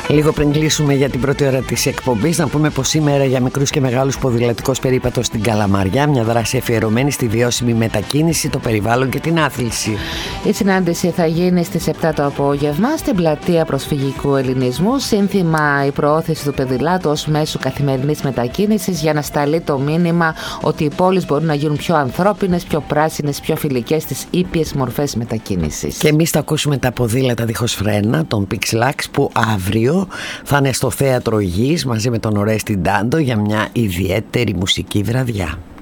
Λίγο πριν κλείσουμε για την πρώτη ώρα της εκπομπής, να πούμε πως σήμερα για μικρούς και μεγάλους ποδηλατικός περίπατο στην Καλαμαριά, μια δράση αφιερωμένη στη βιώσιμη μετακίνηση, το περιβάλλον και την άθληση. Η συνάντηση θα γίνει στις 7 το απόγευμα στην πλατεία προσφυγικού ελληνισμού. Σύνθημα η προώθηση του ποδηλάτου ως μέσου καθημερινής μετακίνησης, για να σταλεί το μήνυμα ότι οι πόλεις μπορούν να γίνουν πιο ανθρώπινες, πιο πράσινες, πιο φιλικές στις ήπιες μορφές μετακίνησης. Και εμείς θα ακούσουμε τα ποδήλατα δίχως φρένα, τον Pixlax, που αύριο θα είναι στο Θέατρο Γης μαζί με τον Ορέστη Ντάντο για μια ιδιαίτερη μουσική βραδιά.